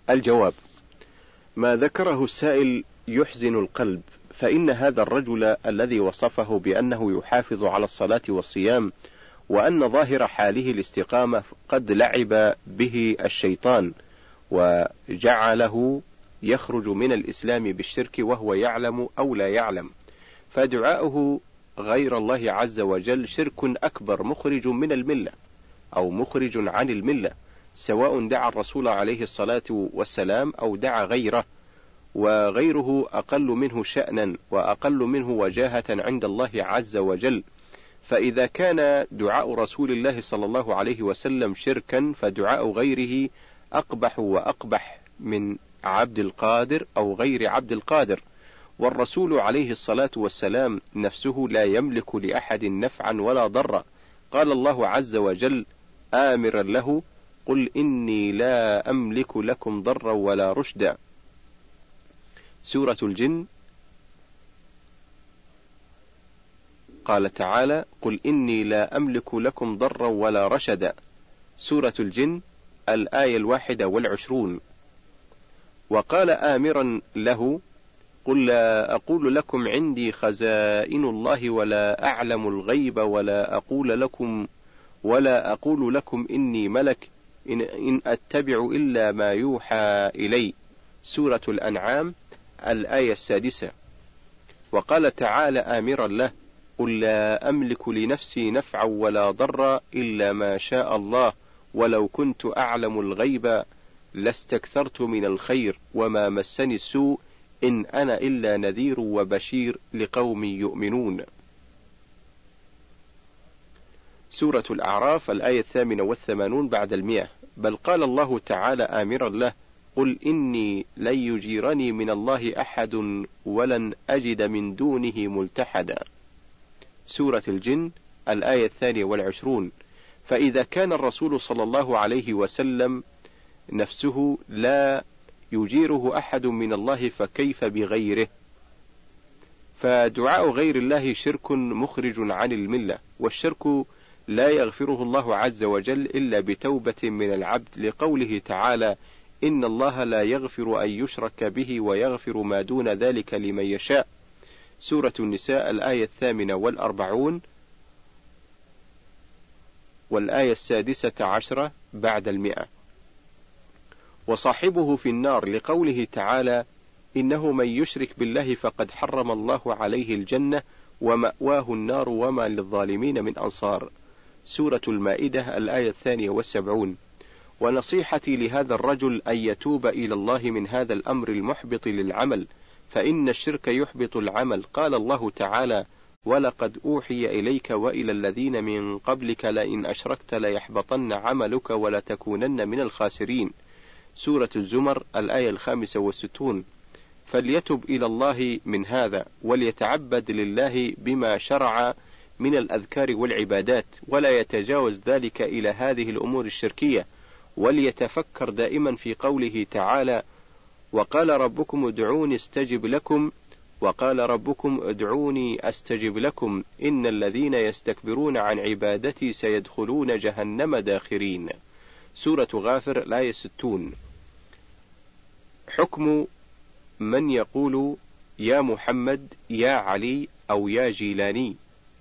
الجواب: ما ذكره السائل يحزن القلب، فإن هذا الرجل الذي وصفه بأنه يحافظ على الصلاة والصيام وأن ظاهر حاله الاستقامة قد لعب به الشيطان وجعله يخرج من الإسلام بالشرك وهو يعلم أو لا يعلم، فدعاؤه غير الله عز وجل شرك أكبر مخرج من الملة أو مخرج عن الملة، سواء دعا الرسول عليه الصلاة والسلام أو دعا غيره، وغيره أقل منه شأنا وأقل منه وجاهة عند الله عز وجل. فإذا كان دعاء رسول الله صلى الله عليه وسلم شركا، فدعاء غيره أقبح وأقبح من عبد القادر أو غير عبد القادر. والرسول عليه الصلاة والسلام نفسه لا يملك لأحد نفعا ولا ضرا، قال الله عز وجل آمرا له: قل إني لا أملك لكم ضرا ولا رشدا. سورة الجن قال تعالى: قل إني لا أملك لكم ضرا ولا رشدا. سورة الجن الآية 21. وقال آمرا له: قل لا أقول لكم عندي خزائن الله ولا أعلم الغيب ولا أقول لكم إني ملك إن أتبع إلا ما يوحى إلي. سورة الأنعام الآية 6. وقال تعالى آمرا له: قل لا أملك لنفسي نفعا ولا ضرا إلا ما شاء الله ولو كنت أعلم الغيب لاستكثرت من الخير وما مسني السوء إن أنا إلا نذير وبشير لقوم يؤمنون. سورة الأعراف الآية 88 بعد 100. بل قال الله تعالى آمرا له: قل إني لن يجيرني من الله أحد ولن أجد من دونه ملتحدا. سورة الجن الآية 22. فإذا كان الرسول صلى الله عليه وسلم نفسه لا يجيره أحد من الله فكيف بغيره؟ فدعاء غير الله شرك مخرج عن الملة، والشرك لا يغفره الله عز وجل إلا بتوبة من العبد، لقوله تعالى: إن الله لا يغفر أن يشرك به ويغفر ما دون ذلك لمن يشاء. سورة النساء الآية 48 والآية 16 بعد 100. وصاحبه في النار، لقوله تعالى: إنه من يشرك بالله فقد حرم الله عليه الجنة ومأواه النار وما للظالمين من أنصار. سورة المائدة الآية 72. ونصيحتي لهذا الرجل أن يتوب إلى الله من هذا الأمر المحبط للعمل، فإن الشرك يحبط العمل. قال الله تعالى: ولقد أوحي إليك وإلى الذين من قبلك لئن أشركت ليحبطن عملك ولتكونن من الخاسرين. سورة الزمر الآية 65. فليتب إلى الله من هذا وليتعبد لله بما شرع من الأذكار والعبادات، ولا يتجاوز ذلك إلى هذه الأمور الشركية، وليتفكر دائما في قوله تعالى: وقال ربكم ادعوني استجب لكم وقال ربكم ادعوني أستجب لكم إن الذين يستكبرون عن عبادتي سيدخلون جهنم داخرين. سورة غافر الآية 60. حكم من يقول يا محمد يا علي أو يا جيلاني.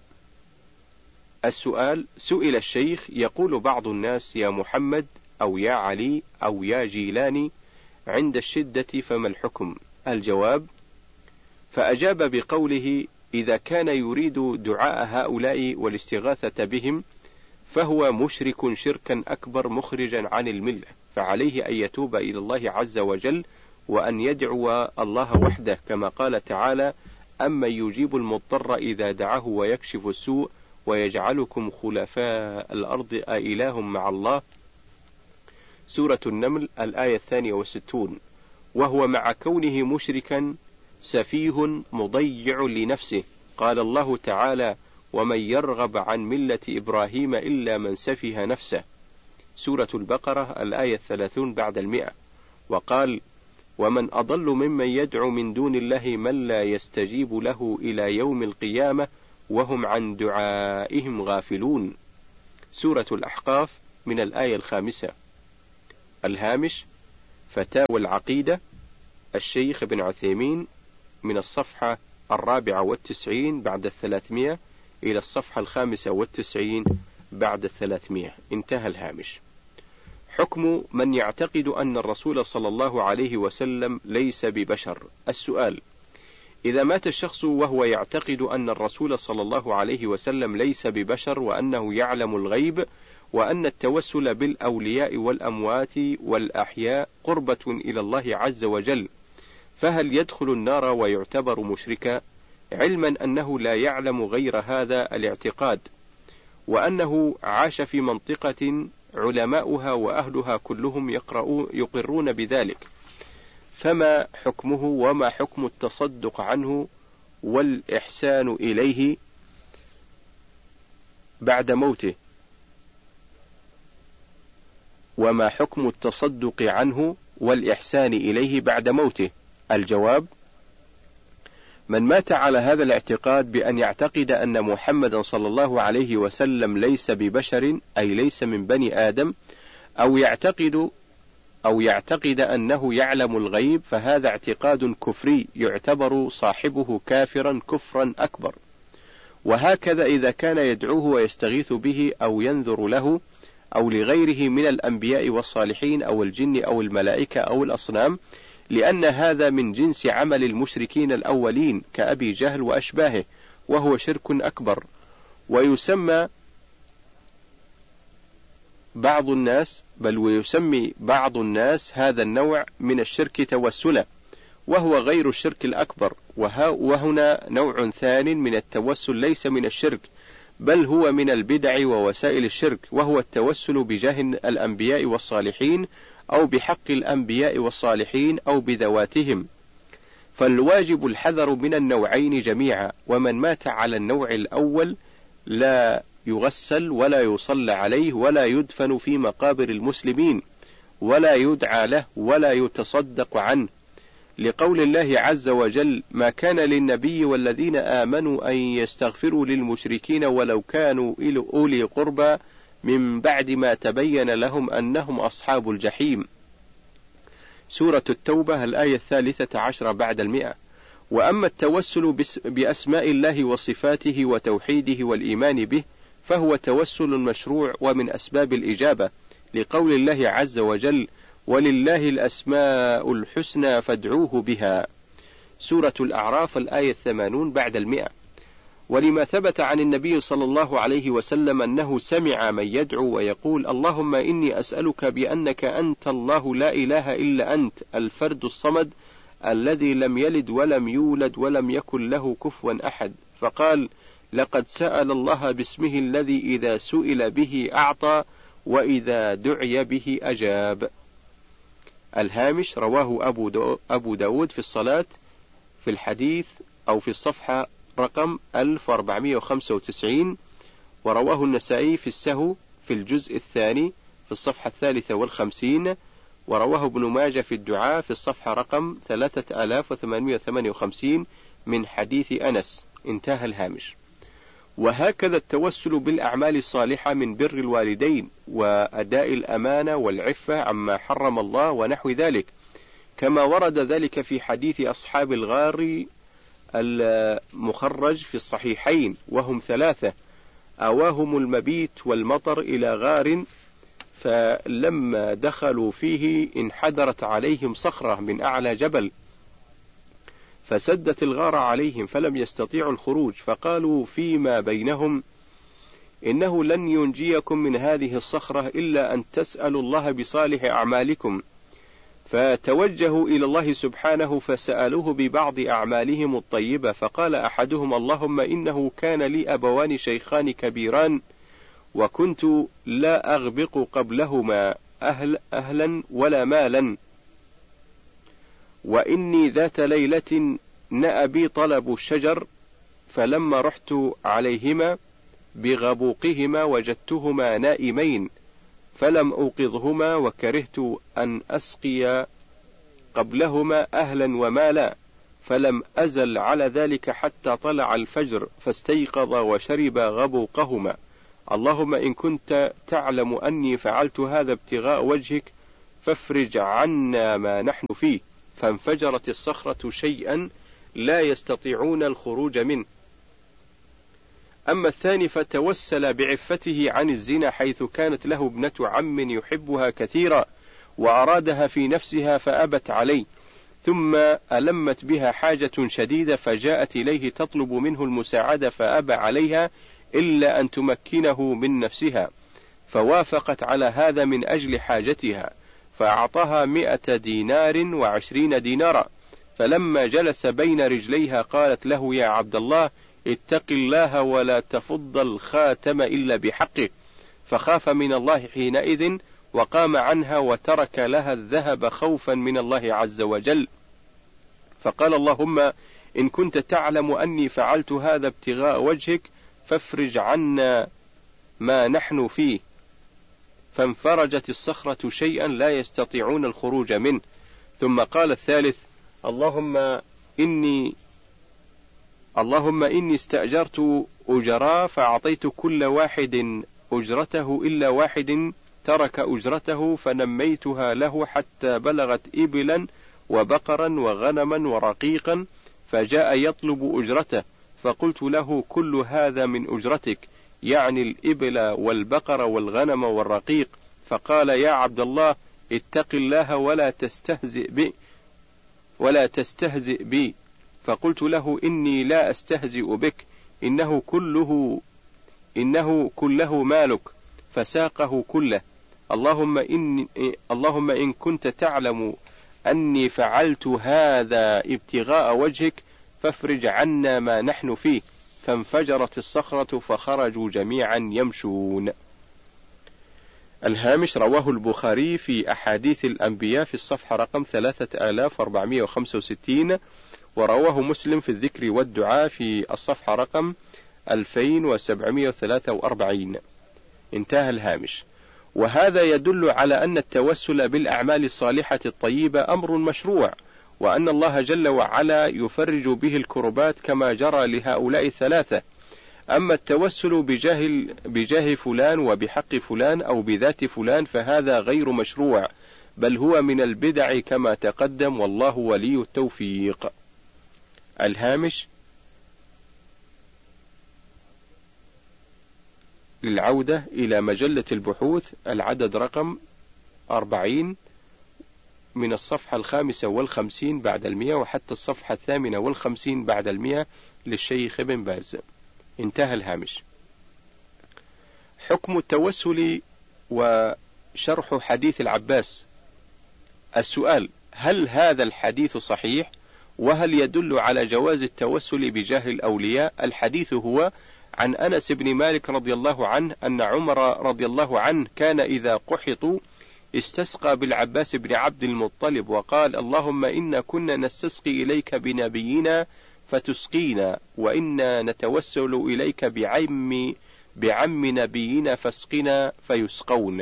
السؤال: سئل الشيخ يقول بعض الناس يا محمد أو يا علي أو يا جيلاني عند الشدة، فما الحكم؟ الجواب: فأجاب بقوله: إذا كان يريد دعاء هؤلاء والاستغاثة بهم فهو مشرك شركا أكبر مخرجا عن الملة، فعليه أن يتوب إلى الله عز وجل وأن يدعو الله وحده، كما قال تعالى: أمن يجيب المضطر إذا دعاه ويكشف السوء ويجعلكم خلفاء الأرض أإله مع الله. سورة النمل الآية 62. وهو مع كونه مشركا سفيه مضيع لنفسه، قال الله تعالى: ومن يرغب عن ملة إبراهيم إلا من سفه نفسه. سورة البقرة الآية 30 بعد 100. وقال: ومن أضل ممن يدعو من دون الله من لا يستجيب له إلى يوم القيامة وهم عن دعائهم غافلون. سورة الأحقاف من الآية 5. الهامش: فتاوى العقيدة الشيخ ابن عثيمين من الصفحة 94 بعد 300 إلى الصفحة 95 بعد 300. انتهى الهامش. حكم من يعتقد أن الرسول صلى الله عليه وسلم ليس ببشر. السؤال: إذا مات الشخص وهو يعتقد أن الرسول صلى الله عليه وسلم ليس ببشر وأنه يعلم الغيب وأن التوسل بالأولياء والأموات والأحياء قربة إلى الله عز وجل، فهل يدخل النار ويعتبر مشركا، علما أنه لا يعلم غير هذا الاعتقاد، وأنه عاش في منطقة علماؤها وأهلها كلهم يقرون بذلك، فما حكمه وما حكم التصدق عنه والإحسان إليه بعد موته؟ وما حكم التصدق عنه والإحسان إليه بعد موته؟ الجواب: من مات على هذا الاعتقاد بأن يعتقد أن محمدا صلى الله عليه وسلم ليس ببشر، أي ليس من بني آدم، أو يعتقد أنه يعلم الغيب، فهذا اعتقاد كفري يعتبر صاحبه كافرا كفرا أكبر. وهكذا إذا كان يدعوه ويستغيث به أو ينذر له أو لغيره من الأنبياء والصالحين أو الجن أو الملائكة أو الأصنام، لأن هذا من جنس عمل المشركين الأولين كأبي جهل وأشباهه، وهو شرك أكبر. ويسمي بعض الناس هذا النوع من الشرك توسلا، وهو غير الشرك الأكبر. وهنا نوع ثان من التوسل ليس من الشرك، بل هو من البدع ووسائل الشرك، وهو التوسل بجاه الأنبياء والصالحين أو بحق الأنبياء والصالحين أو بذواتهم، فالواجب الحذر من النوعين جميعا. ومن مات على النوع الأول لا يغسل ولا يصلى عليه ولا يدفن في مقابر المسلمين ولا يدعى له ولا يتصدق عنه، لقول الله عز وجل: ما كان للنبي والذين آمنوا أن يستغفروا للمشركين ولو كانوا أولي قربى من بعد ما تبين لهم أنهم أصحاب الجحيم. سورة التوبة الآية 13 بعد 100. وأما التوسل بأسماء الله وصفاته وتوحيده والإيمان به، فهو توسل مشروع ومن أسباب الإجابة، لقول الله عز وجل: ولله الأسماء الحسنى فادعوه بها. سورة الأعراف الآية 80 بعد 100. ولما ثبت عن النبي صلى الله عليه وسلم أنه سمع من يدعو ويقول: اللهم إني أسألك بأنك أنت الله لا إله إلا أنت الفرد الصمد الذي لم يلد ولم يولد ولم يكن له كفوا أحد، فقال: لقد سأل الله باسمه الذي إذا سئل به أعطى وإذا دعي به أجاب. الهامش: رواه أبو داود في الصلاة في الحديث أو في الصفحة رقم 1495، ورواه النسائي في السهو في الجزء الثاني في الصفحة 53، ورواه ابن ماجه في الدعاء في الصفحة رقم 3858 من حديث أنس. انتهى الهامش. وهكذا التوسل بالأعمال الصالحة من بر الوالدين وأداء الأمانة والعفة عما حرم الله ونحو ذلك، كما ورد ذلك في حديث أصحاب الغار المخرج في الصحيحين، وهم 3: أواهم المبيت والمطر إلى غار، فلما دخلوا فيه انحدرت عليهم صخرة من أعلى جبل فسدت الغار عليهم فلم يستطيعوا الخروج، فقالوا فيما بينهم: إنه لن ينجيكم من هذه الصخرة إلا أن تسألوا الله بصالح أعمالكم، فتوجهوا إلى الله سبحانه فسألوه ببعض أعمالهم الطيبة، فقال أحدهم: اللهم إنه كان لي أبوان شيخان كبيران وكنت لا أغبق قبلهما أهلا ولا مالا، وإني ذات ليلة نأى بي طلب الشجر، فلما رحت عليهما بغبوقهما وجدتهما نائمين فلم أوقظهما، وكرهت أن أسقي قبلهما أهلا ومالا، فلم أزل على ذلك حتى طلع الفجر فاستيقظ وشرب غبوقهما. اللهم إن كنت تعلم أني فعلت هذا ابتغاء وجهك فافرج عنا ما نحن فيه، فانفجرت الصخرة شيئا لا يستطيعون الخروج منه. أما الثاني فتوسل بعفته عن الزنا، حيث كانت له ابنة عم يحبها كثيرا وأرادها في نفسها فأبت عليه، ثم ألمت بها حاجة شديدة فجاءت إليه تطلب منه المساعدة فأبى عليها إلا أن تمكنه من نفسها، فوافقت على هذا من أجل حاجتها، فأعطاها 100 دينار و20 دينارا. فلما جلس بين رجليها قالت له: يا عبد الله، اتق الله ولا تفض الخاتم إلا بحقه. فخاف من الله حينئذ وقام عنها وترك لها الذهب خوفا من الله عز وجل. فقال: اللهم إن كنت تعلم أني فعلت هذا ابتغاء وجهك فافرج عنا ما نحن فيه. فانفرجت الصخرة شيئا لا يستطيعون الخروج منه. ثم قال الثالث: اللهم إني استأجرت أجراء فأعطيت كل واحد أجرته إلا واحد ترك أجرته، فنميتها له حتى بلغت إبلا وبقرا وغنما ورقيقا، فجاء يطلب أجرته، فقلت له: كل هذا من أجرتك، يعني الإبل والبقر والغنم والرقيق. فقال: يا عبد الله، اتق الله ولا تستهزئ بي. فقلت له: إني لا أستهزئ بك، إنه كله مالك. فساقه كله. اللهم إن كنت تعلم أني فعلت هذا ابتغاء وجهك فافرج عنا ما نحن فيه. فانفجرت الصخرة فخرجوا جميعا يمشون. الهامش: رواه البخاري في أحاديث الأنبياء في الصفحة رقم 3465، ورواه مسلم في الذكر والدعاء في الصفحة رقم 2743. انتهى الهامش. وهذا يدل على أن التوسل بالأعمال الصالحة الطيبة أمر مشروع، وأن الله جل وعلا يفرج به الكربات كما جرى لهؤلاء الثلاثة. أما التوسل بجاه فلان وبحق فلان أو بذات فلان فهذا غير مشروع، بل هو من البدع كما تقدم، والله ولي التوفيق. الهامش: للعودة إلى مجلة البحوث العدد رقم 40 من الصفحة 55 بعد 100 وحتى الصفحة 58 بعد 100 للشيخ ابن باز. انتهى الهامش. حكم التوسل وشرح حديث العباس. السؤال: هل هذا الحديث صحيح؟ وهل يدل على جواز التوسل بجاه الأولياء؟ الحديث هو عن أنس بن مالك رضي الله عنه أن عمر رضي الله عنه كان إذا قحطوا استسقى بالعباس بن عبد المطلب وقال: اللهم إنا كنا نستسقي إليك بنبينا فتسقينا، وإنا نتوسل إليك بعم نبينا فاسقنا فيسقون.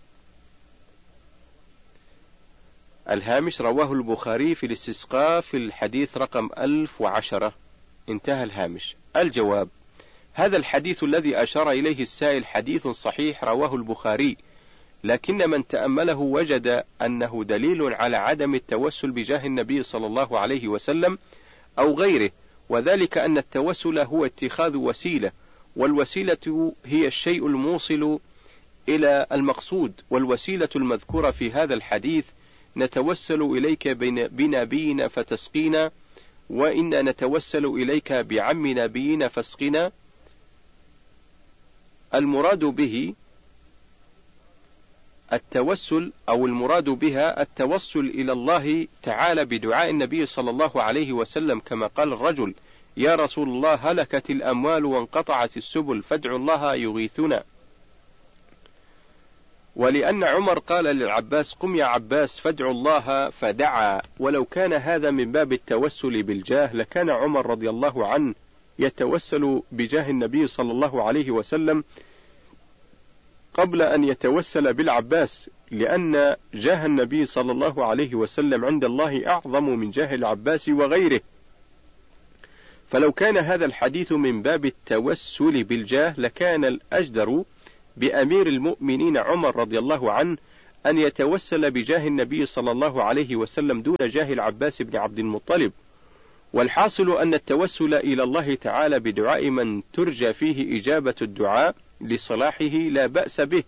الهامش: رواه البخاري في الاستسقاء في الحديث رقم 1010. انتهى الهامش. الجواب: هذا الحديث الذي أشار إليه السائل حديث صحيح رواه البخاري، لكن من تأمله وجد أنه دليل على عدم التوسل بجاه النبي صلى الله عليه وسلم أو غيره، وذلك أن التوسل هو اتخاذ وسيلة، والوسيلة هي الشيء الموصل إلى المقصود، والوسيلة المذكورة في هذا الحديث: نتوسل إليك بنبينا فتسقينا، وإنا نتوسل إليك بعم نبينا فاسقنا. المراد به التوسل أو المراد بها التوسل إلى الله تعالى بدعاء النبي صلى الله عليه وسلم، كما قال الرجل: يا رسول الله، هلكت الأموال وانقطعت السبل فادعوا الله يغيثنا. ولأن عمر قال للعباس: قم يا عباس فادعوا الله، فدعا. ولو كان هذا من باب التوسل بالجاه لكان عمر رضي الله عنه يتوسل بجاه النبي صلى الله عليه وسلم قبل أن يتوسل بالعباس، لأن جاه النبي صلى الله عليه وسلم عند الله أعظم من جاه العباس وغيره. فلو كان هذا الحديث من باب التوسل بالجاه لكان الأجدر بأمير المؤمنين عمر رضي الله عنه أن يتوسل بجاه النبي صلى الله عليه وسلم دون جاه العباس بن عبد المطلب. والحاصل أن التوسل إلى الله تعالى بدعاء من ترجى فيه إجابة الدعاء لصلاحه لا بأس به،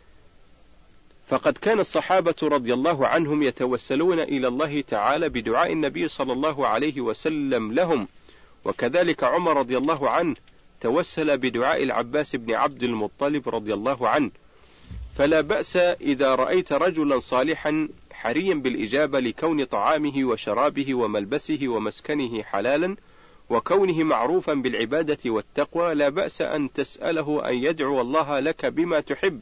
فقد كان الصحابة رضي الله عنهم يتوسلون إلى الله تعالى بدعاء النبي صلى الله عليه وسلم لهم، وكذلك عمر رضي الله عنه توسل بدعاء العباس بن عبد المطلب رضي الله عنه. فلا بأس إذا رأيت رجلا صالحا حريا بالإجابة لكون طعامه وشرابه وملبسه ومسكنه حلالا، وكونه معروفا بالعبادة والتقوى، لا بأس أن تسأله أن يدعو الله لك بما تحب،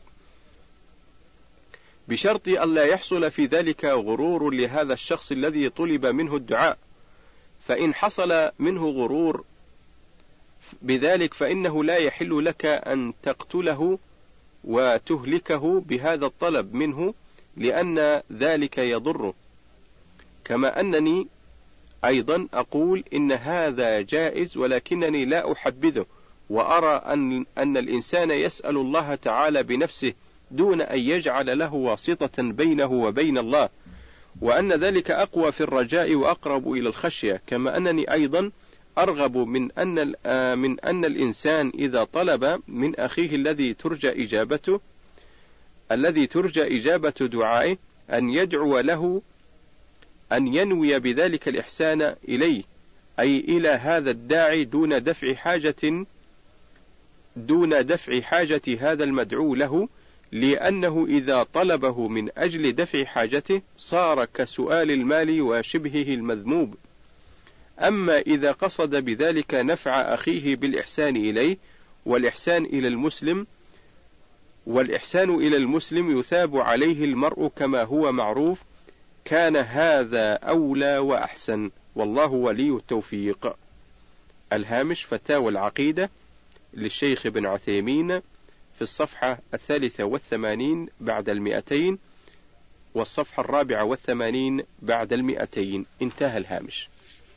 بشرط ألا يحصل في ذلك غرور لهذا الشخص الذي طلب منه الدعاء. فإن حصل منه غرور بذلك فإنه لا يحل لك أن تقتله وتهلكه بهذا الطلب منه، لأن ذلك يضره. كما أنني أيضا أقول إن هذا جائز، ولكنني لا أحبذه، وأرى أن الإنسان يسأل الله تعالى بنفسه دون أن يجعل له واسطة بينه وبين الله، وأن ذلك أقوى في الرجاء وأقرب إلى الخشية. كما أنني أيضا أرغب من أن الإنسان إذا طلب من أخيه الذي ترجى إجابة دعائه أن يدعو له أن ينوي بذلك الإحسان إليه، أي إلى هذا الداعي دون دفع حاجة هذا المدعو له، لأنه إذا طلبه من أجل دفع حاجته صار كسؤال المال وشبهه المذموم. أما إذا قصد بذلك نفع أخيه بالإحسان إليه، والإحسان إلى المسلم يثاب عليه المرء كما هو معروف، كان هذا أولى وأحسن، والله ولي التوفيق. الهامش: فتاوى العقيدة للشيخ ابن عثيمين في الصفحة 83 بعد 200 والصفحة 84 بعد 200. انتهى الهامش.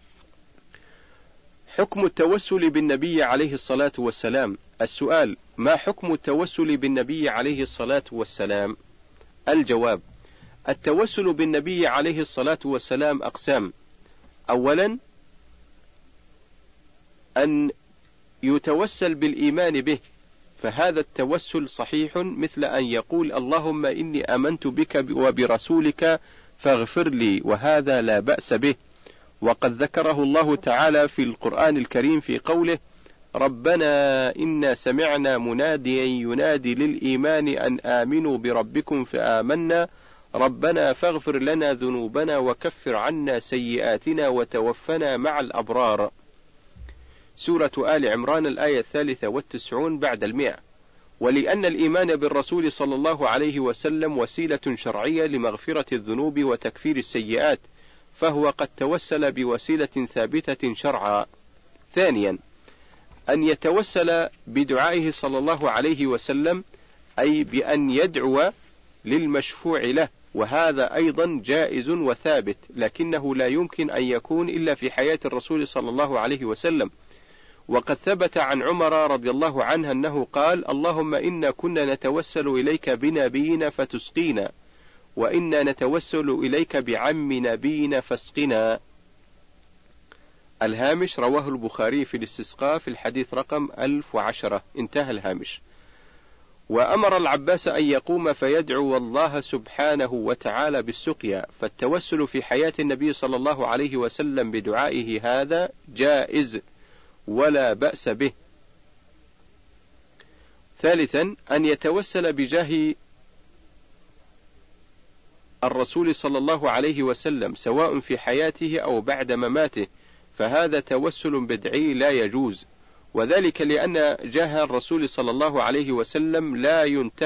حكم التوسل بالنبي عليه الصلاة والسلام. السؤال: ما حكم التوسل بالنبي عليه الصلاة والسلام؟ الجواب: التوسل بالنبي عليه الصلاة والسلام أقسام. أولا، أن يتوسل بالإيمان به، فهذا التوسل صحيح، مثل أن يقول اللهم إني آمنت بك وبرسولك فاغفر لي، وهذا لا بأس به، وقد ذكره الله تعالى في القرآن الكريم في قوله ربنا إنا سمعنا مناديا ينادي للإيمان أن آمنوا بربكم فآمنا ربنا فاغفر لنا ذنوبنا وكفر عنا سيئاتنا وتوفنا مع الأبرار. سورة آل عمران الآية 93 بعد 100. ولأن الإيمان بالرسول صلى الله عليه وسلم وسيلة شرعية لمغفرة الذنوب وتكفير السيئات، فهو قد توسل بوسيلة ثابتة شرعا. ثانيا، أن يتوسل بدعائه صلى الله عليه وسلم، أي بأن يدعو للمشفوع له، وهذا أيضا جائز وثابت، لكنه لا يمكن أن يكون إلا في حياة الرسول صلى الله عليه وسلم. وقد ثبت عن عمر رضي الله عنه أنه قال اللهم إنا كنا نتوسل إليك بنبينا فتسقينا، وإنا نتوسل إليك بعم نبينا فاسقنا. الهامش: رواه البخاري في الاستسقاء في الحديث رقم 1010. انتهى الهامش. وأمر العباس أن يقوم فيدعو الله سبحانه وتعالى بالسقيا، فالتوسل في حياة النبي صلى الله عليه وسلم بدعائه هذا جائز ولا بأس به. ثالثا، أن يتوسل بجاه الرسول صلى الله عليه وسلم سواء في حياته أو بعد مماته، فهذا توسل بدعي لا يجوز، وذلك لأن جاه الرسول صلى الله عليه وسلم لا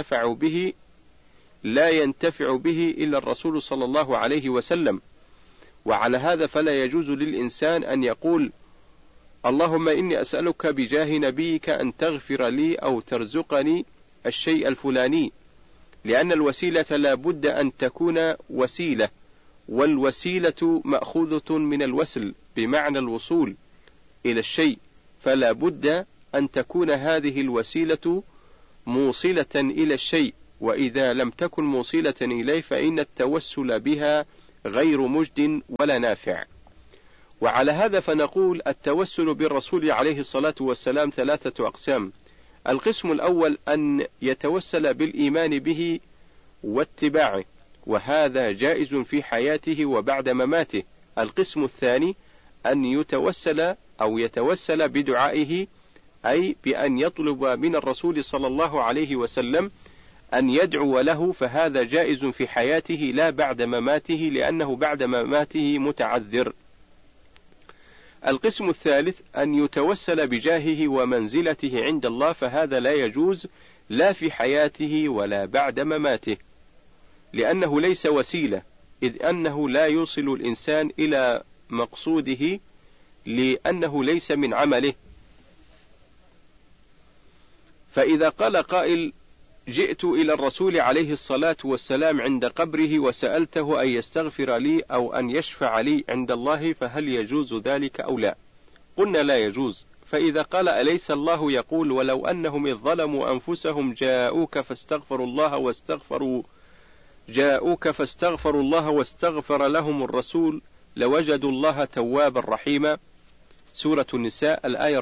ينتفع به إلا الرسول صلى الله عليه وسلم. وعلى هذا فلا يجوز للإنسان أن يقول اللهم إني أسألك بجاه نبيك أن تغفر لي أو ترزقني الشيء الفلاني، لأن الوسيلة لا بد أن تكون وسيلة، والوسيلة مأخوذة من الوسل بمعنى الوصول إلى الشيء، فلا بد أن تكون هذه الوسيلة موصلة إلى الشيء، وإذا لم تكن موصلة إليه فإن التوسل بها غير مجد ولا نافع. وعلى هذا فنقول التوسل بالرسول عليه الصلاة والسلام 3 أقسام. القسم الأول أن يتوسل بالإيمان به واتباعه، وهذا جائز في حياته وبعد مماته. القسم الثاني أن يتوسل بدعائه، أي بأن يطلب من الرسول صلى الله عليه وسلم أن يدعو له، فهذا جائز في حياته لا بعد مماته، لأنه بعد مماته متعذر. القسم الثالث أن يتوسل بجاهه ومنزلته عند الله، فهذا لا يجوز لا في حياته ولا بعد مماته، لأنه ليس وسيلة، إذ أنه لا يوصل الإنسان إلى مقصوده، لأنه ليس من عمله. فإذا قال قائل: جئت إلى الرسول عليه الصلاة والسلام عند قبره وسألته أن يستغفر لي أو أن يشفع لي عند الله، فهل يجوز ذلك أو لا؟ قلنا لا يجوز. فإذا قال: أليس الله يقول: ولو أنهم إذ ظلموا أنفسهم جاءوك فاستغفروا الله واستغفر لهم الرسول لوجدوا الله توابا رحيما. سورة النساء الآية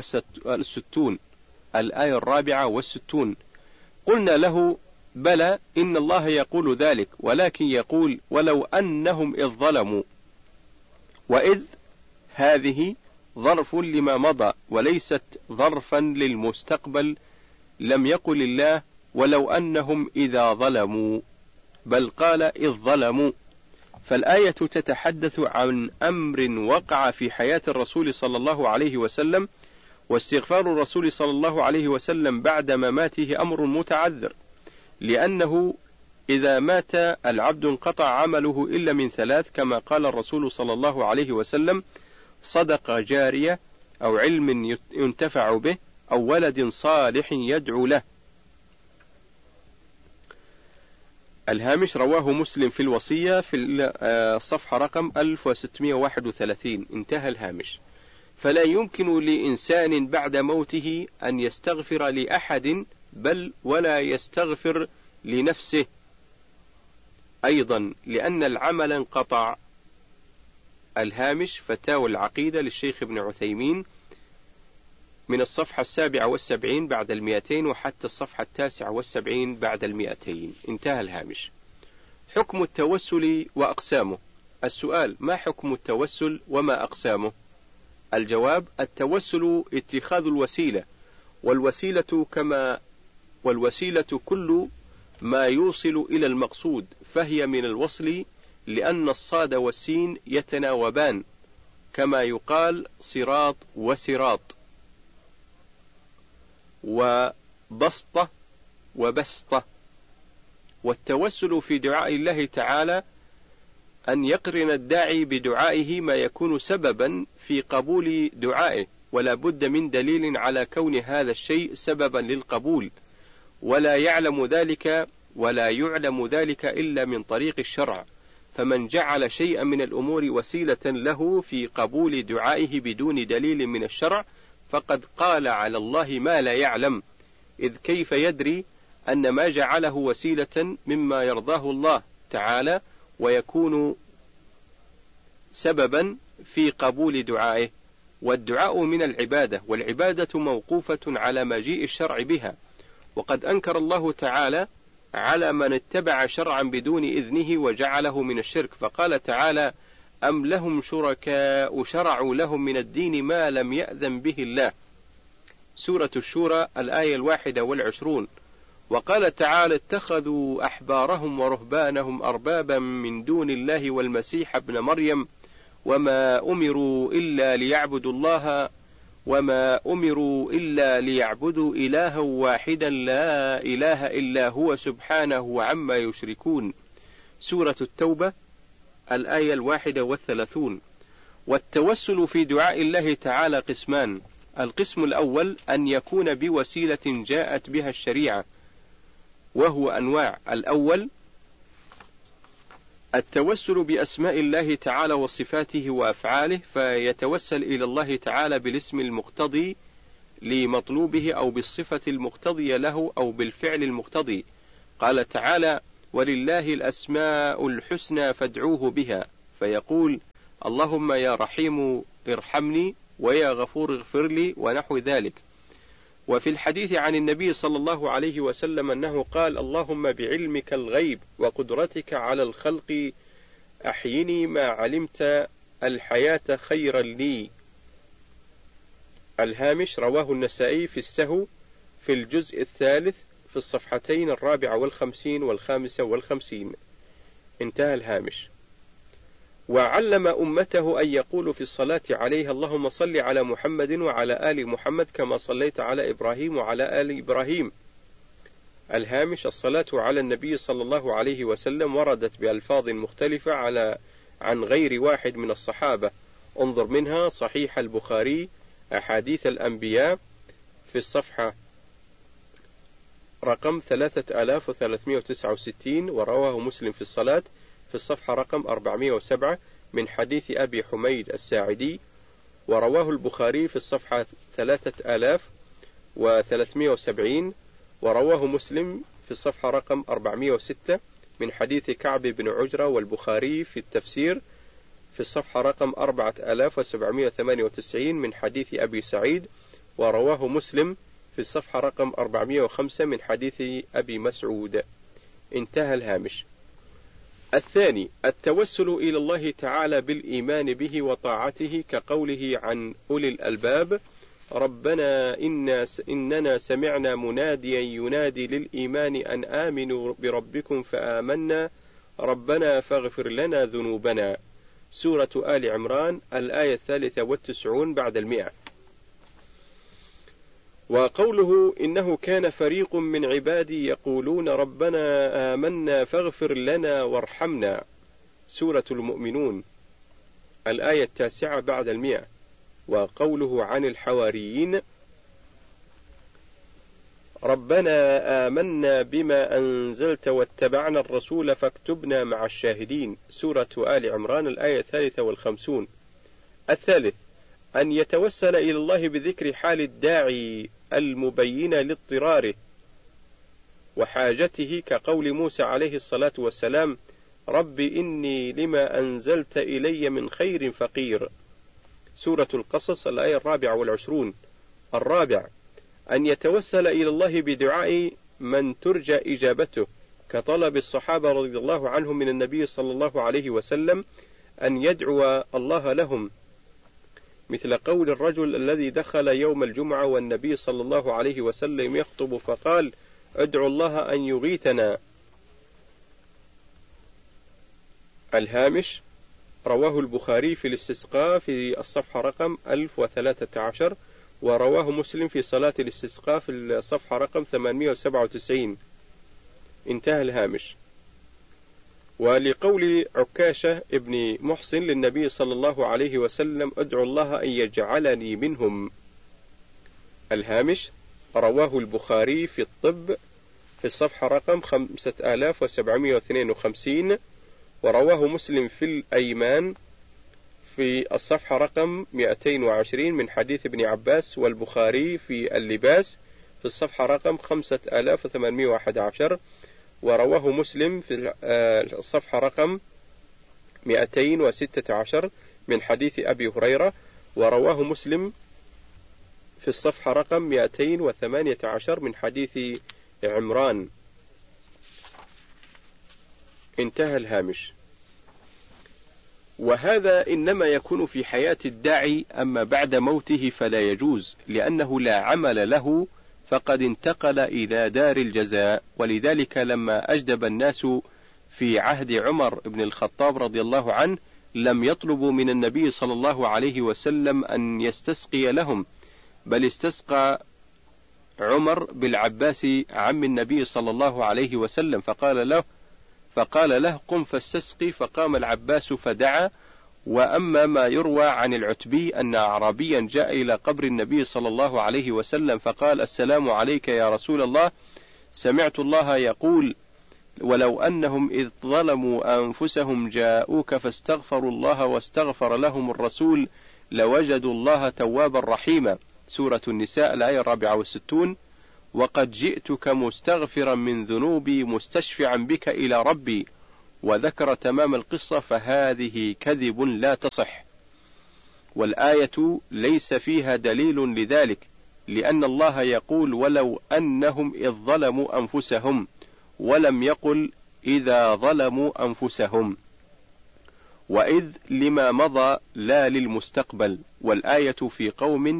64. قلنا له: بلى، إن الله يقول ذلك، ولكن يقول: ولو أنهم إذ ظلموا، وإذ هذه ظرف لما مضى وليست ظرفا للمستقبل. لم يقل الله: ولو أنهم إذا ظلموا، بل قال: إذ ظلموا. فالآية تتحدث عن أمر وقع في حياة الرسول صلى الله عليه وسلم، واستغفار الرسول صلى الله عليه وسلم بعد مماته أمر متعذر، لأنه إذا مات العبد انقطع عمله إلا من 3، كما قال الرسول صلى الله عليه وسلم: صدقة جارية، أو علم ينتفع به، أو ولد صالح يدعو له. الهامش: رواه مسلم في الوصية في الصفحة رقم 1631. انتهى الهامش. فلا يمكن لإنسان بعد موته أن يستغفر لأحد، بل ولا يستغفر لنفسه أيضا، لأن العمل انقطع. الهامش: فتاوى العقيدة للشيخ ابن عثيمين، من الصفحة 77 بعد 200 وحتى الصفحة 79 بعد 200. انتهى الهامش. حكم التوسل وأقسامه. السؤال: ما حكم التوسل وما أقسامه؟ الجواب: التوسل اتخاذ الوسيلة، والوسيلة كل ما يوصل إلى المقصود، فهي من الوصل، لأن الصاد والسين يتناوبان، كما يقال صراط وسراط، وبسطة وبسطة. والتوسل في دعاء الله تعالى أن يقرن الداعي بدعائه ما يكون سببا في قبول دعائه، ولا بد من دليل على كون هذا الشيء سببا للقبول، ولا يعلم ذلك إلا من طريق الشرع. فمن جعل شيئا من الأمور وسيلة له في قبول دعائه بدون دليل من الشرع، فقد قال على الله ما لا يعلم، إذ كيف يدري أن ما جعله وسيلة مما يرضاه الله تعالى ويكون سببا في قبول دعائه. والدعاء من العبادة، والعبادة موقوفة على مجيء الشرع بها، وقد أنكر الله تعالى على من اتبع شرعا بدون إذنه وجعله من الشرك، فقال تعالى: أم لهم شركاء شرعوا لهم من الدين ما لم يأذن به الله. سورة الشورى الآية 21. وقال تعالى: اتخذوا أحبارهم ورهبانهم أربابا من دون الله والمسيح ابن مريم وما أمروا إلا ليعبدوا إلها واحدا لا إله إلا هو سبحانه عما يشركون. سورة التوبة الآية 31. والتوسل في دعاء الله تعالى قسمان: القسم الأول أن يكون بوسيلة جاءت بها الشريعة، وهو أنواع. الأول التوسل بأسماء الله تعالى وصفاته وأفعاله، فيتوسل إلى الله تعالى بالاسم المقتضي لمطلوبه، أو بالصفة المقتضية له، أو بالفعل المقتضي. قال تعالى: ولله الأسماء الحسنى فادعوه بها، فيقول: اللهم يا رحيم ارحمني، ويا غفور اغفر لي، ونحو ذلك. وفي الحديث عن النبي صلى الله عليه وسلم أنه قال: اللهم بعلمك الغيب وقدرتك على الخلق أحيني ما علمت الحياة خيرا لي. الهامش: رواه النسائي في السهو في الجزء الثالث في الصفحتين 54 و55. انتهى الهامش. وعلم أمته أن يقولوا في الصلاة عليه: اللهم صل على محمد وعلى آل محمد كما صليت على إبراهيم وعلى آل إبراهيم. الهامش: الصلاة على النبي صلى الله عليه وسلم وردت بألفاظ مختلفة عن غير واحد من الصحابة. انظر منها صحيح البخاري أحاديث الأنبياء في الصفحة رقم 3369، ورواه مسلم في الصلاة في الصفحة رقم 407 من حديث أبي حميد الساعدي، ورواه البخاري في الصفحة 3370، ورواه مسلم في الصفحة رقم 406 من حديث كعب بن عجرة، والبخاري في التفسير في الصفحة رقم 4798 من حديث أبي سعيد، ورواه مسلم في الصفحة رقم 405 من حديث أبي مسعود. انتهى الهامش. الثاني: التوسل إلى الله تعالى بالإيمان به وطاعته، كقوله عن أولي الألباب: ربنا إننا سمعنا مناديا ينادي للإيمان أن آمنوا بربكم فآمنا ربنا فاغفر لنا ذنوبنا. سورة آل عمران الآية 93 بعد 100. وقوله: إنه كان فريق من عبادي يقولون ربنا آمنا فاغفر لنا وارحمنا. سورة المؤمنون الآية 9 بعد 100. وقوله عن الحواريين: ربنا آمنا بما أنزلت واتبعنا الرسول فاكتبنا مع الشاهدين. سورة آل عمران الآية 53. الثالث: أن يتوسل إلى الله بذكر حال الداعي المبينة لاضطراره وحاجته، كقول موسى عليه الصلاة والسلام: رب إني لما أنزلت إلي من خير فقير. سورة القصص الآية 24. الرابع: أن يتوسل إلى الله بدعاء من ترجى إجابته، كطلب الصحابة رضي الله عنهم من النبي صلى الله عليه وسلم أن يدعو الله لهم، مثل قول الرجل الذي دخل يوم الجمعة والنبي صلى الله عليه وسلم يخطب فقال: ادعو الله أن يغيثنا. الهامش: رواه البخاري في الاستسقاء في الصفحة رقم 1013، ورواه مسلم في صلاة الاستسقاء في الصفحة رقم 897. انتهى الهامش. ولقول عكاشة ابن محسن للنبي صلى الله عليه وسلم: ادعو الله أن يجعلني منهم. الهامش: رواه البخاري في الطب في الصفحة رقم 5752، ورواه مسلم في الأيمان في الصفحة رقم 220 من حديث ابن عباس، والبخاري في اللباس في الصفحة رقم 5811، ورواه مسلم في الصفحة رقم 216 من حديث أبي هريرة، ورواه مسلم في الصفحة رقم 218 من حديث عمران. انتهى الهامش. وهذا إنما يكون في حياة الداعي، أما بعد موته فلا يجوز، لأنه لا عمل له، فقد انتقل إلى دار الجزاء. ولذلك لما أجدب الناس في عهد عمر بن الخطاب رضي الله عنه لم يطلبوا من النبي صلى الله عليه وسلم أن يستسقي لهم، بل استسقى عمر بالعباس عم النبي صلى الله عليه وسلم، فقال له قم فاستسقي، فقام العباس فدعا. وأما ما يروى عن العتبي أن أعرابيا جاء إلى قبر النبي صلى الله عليه وسلم فقال: السلام عليك يا رسول الله، سمعت الله يقول: ولو أنهم إذ ظلموا أنفسهم جاءوك فاستغفروا الله واستغفر لهم الرسول لوجدوا الله توابا رحيما. سورة النساء الآية 64. وقد جئتك مستغفرا من ذنوبي مستشفعا بك إلى ربي، وذكر تمام القصة، فهذه كذب لا تصح، والآية ليس فيها دليل لذلك، لأن الله يقول ولو أنهم إذ ظلموا أنفسهم، ولم يقل إذا ظلموا أنفسهم، وإذ لما مضى لا للمستقبل، والآية في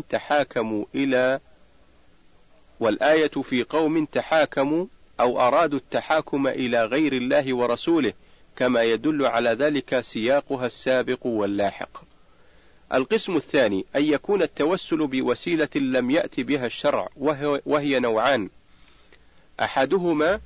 قوم تحاكموا أو أرادوا التحاكم إلى غير الله ورسوله، كما يدل على ذلك سياقها السابق واللاحق. القسم الثاني أن يكون التوسل بوسيلة لم يأت بها الشرع، وهي نوعان: أحدهما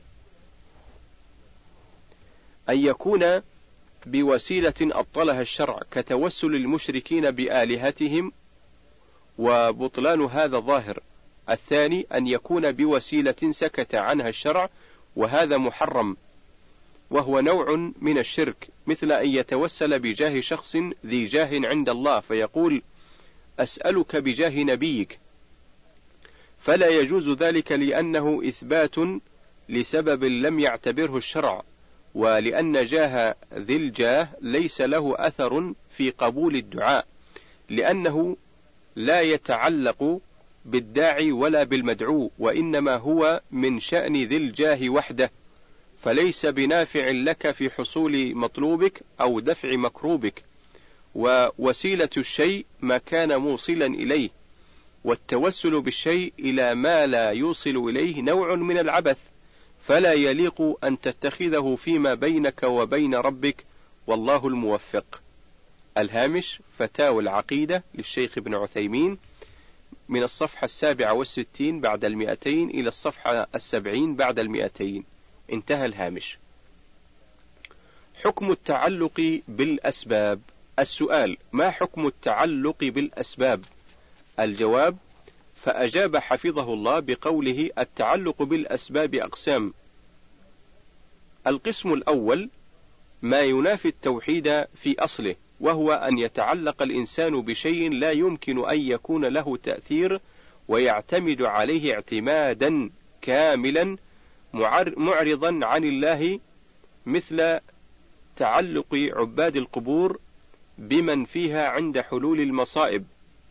أن يكون بوسيلة أبطلها الشرع كتوسل المشركين بآلهتهم، وبطلان هذا ظاهر. الثاني أن يكون بوسيلة سكت عنها الشرع، وهذا محرم، وهو نوع من الشرك، مثل أن يتوسل بجاه شخص ذي جاه عند الله فيقول أسألك بجاه نبيك، فلا يجوز ذلك لأنه إثبات لسبب لم يعتبره الشرع، ولأن جاه ذي الجاه ليس له أثر في قبول الدعاء، لأنه لا يتعلق بالداعي ولا بالمدعو، وإنما هو من شأن ذي الجاه وحده، فليس بنافع لك في حصول مطلوبك أو دفع مكروبك، ووسيلة الشيء ما كان موصلا إليه، والتوسل بالشيء إلى ما لا يوصل إليه نوع من العبث، فلا يليق أن تتخذه فيما بينك وبين ربك، والله الموفق. الهامش فتاوى العقيدة للشيخ ابن عثيمين، من الصفحة 67 بعد 200 إلى الصفحة 70 بعد 200. انتهى الهامش. حكم التعلق بالأسباب. السؤال: ما حكم التعلق بالأسباب؟ الجواب: فأجاب حفظه الله بقوله: التعلق بالأسباب أقسام. القسم الأول ما ينافي التوحيد في أصله، وهو أن يتعلق الإنسان بشيء لا يمكن أن يكون له تأثير ويعتمد عليه اعتمادا كاملا معرضا عن الله، مثل تعلق عباد القبور بمن فيها عند حلول المصائب،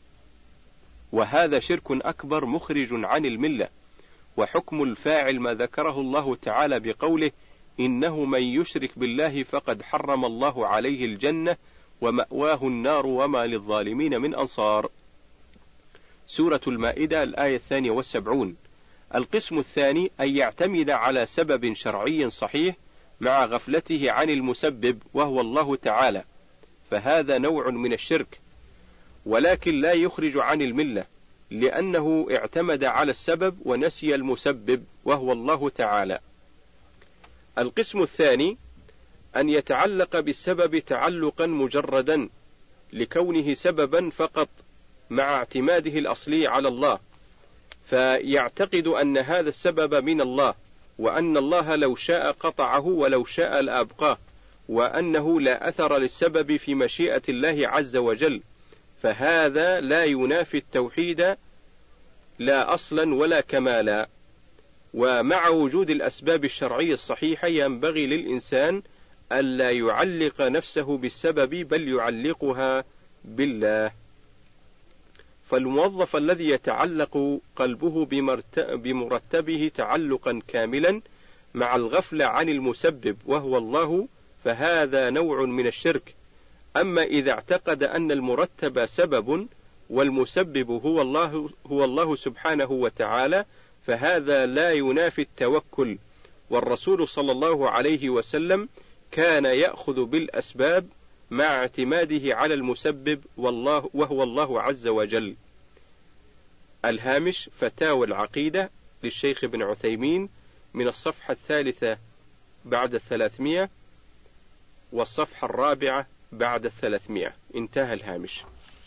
وهذا شرك أكبر مخرج عن الملة. وحكم الفاعل ما ذكره الله تعالى بقوله: إنه من يشرك بالله فقد حرم الله عليه الجنة ومأواه النار وما للظالمين من أنصار. سورة المائدة الآية 72. القسم الثاني أن يعتمد على سبب شرعي صحيح مع غفلته عن المسبب وهو الله تعالى، فهذا نوع من الشرك، ولكن لا يخرج عن الملة، لأنه اعتمد على السبب ونسي المسبب وهو الله تعالى. القسم الثاني أن يتعلق بالسبب تعلقا مجردا لكونه سببا فقط مع اعتماده الأصلي على الله، فيعتقد أن هذا السبب من الله، وأن الله لو شاء قطعه ولو شاء لأبقاه، وأنه لا أثر للسبب في مشيئة الله عز وجل، فهذا لا ينافي التوحيد لا أصلا ولا كمالا. ومع وجود الأسباب الشرعية الصحيحة ينبغي للإنسان ألا يعلق نفسه بالسبب بل يعلقها بالله. فالموظف الذي يتعلق قلبه بمرتبه تعلقا كاملا مع الغفلة عن المسبب وهو الله، فهذا نوع من الشرك. أما إذا اعتقد أن المرتب سبب والمسبب هو الله سبحانه وتعالى، فهذا لا ينافي التوكل، والرسول صلى الله عليه وسلم كان يأخذ بالأسباب مع اعتماده على المسبب وهو الله عز وجل. الهامش فتاوى العقيدة للشيخ ابن عثيمين، من الصفحة 3 بعد 300 والصفحة 4 بعد 300. انتهى الهامش.